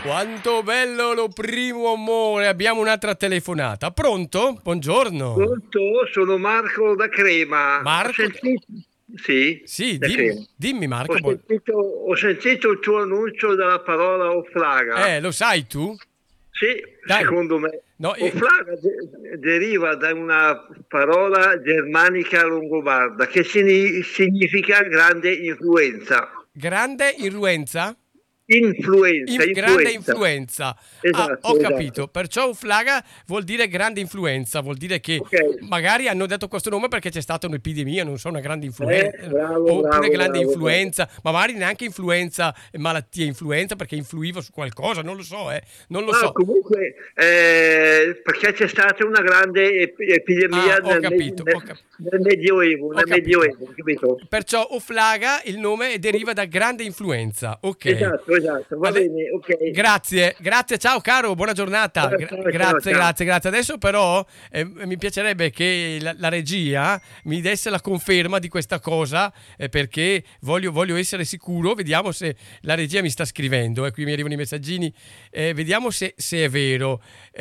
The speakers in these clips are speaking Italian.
Quanto bello lo primo amore. Abbiamo un'altra telefonata. Pronto? Buongiorno. Pronto? Sono Marco da Crema. Ho Marco? sentito, sì, Sì, da Crema. dimmi Ho Marco. sentito, ho sentito il tuo annuncio della parola Oflaga. Lo sai tu? Sì, Dai. secondo me. No, Oflaga deriva da una parola germanica longobarda che significa grande influenza. grande irruenza? Grande Influenza. influenza. Ah, ho Esatto, esatto. capito. Perciò Uflaga vuol dire grande influenza, vuol dire che Ok. magari hanno detto questo nome perché c'è stata un'epidemia, non so, una grande influenza, Bravo, oppure bravo, grande bravo, bravo. influenza, ma magari neanche influenza, malattia influenza perché influiva su qualcosa, non lo so, non lo No, so. comunque, perché c'è stata una grande Ah, epidemia ho capito, nel Medioevo, ho capito. capito? Perciò Uflaga, il nome deriva da grande influenza. Ok. Esatto, esatto, va bene, ok. Grazie, ciao caro, buona giornata. Ciao, ciao, ciao, Grazie, ciao. grazie, grazie. Adesso però mi piacerebbe che la regia mi desse la conferma di questa cosa perché voglio essere sicuro. Vediamo se la regia mi sta scrivendo. Qui mi arrivano i messaggini. Vediamo se è vero.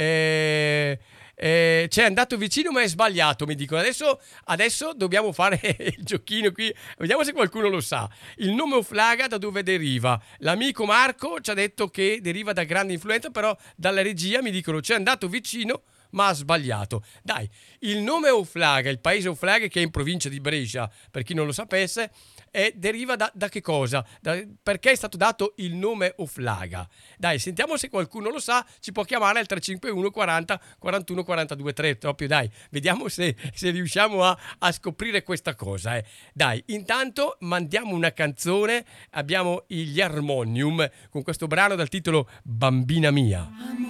C'è andato vicino ma è sbagliato, mi dicono. Adesso dobbiamo fare il giochino qui, vediamo se qualcuno lo sa. Il nome Oflaga da dove deriva? L'amico Marco ci ha detto che deriva da grande influenza, però dalla regia mi dicono c'è andato vicino ma ha sbagliato. Dai, il nome Oflaga, il paese Oflaga che è in provincia di Brescia, per chi non lo sapesse, deriva da che cosa? Perché è stato dato il nome Oflaga? Dai, sentiamo se qualcuno lo sa, ci può chiamare al 351 40 41 42 3, proprio dai, vediamo se riusciamo a scoprire questa cosa. Dai, intanto mandiamo una canzone, abbiamo gli Harmonium con questo brano dal titolo Bambina mia.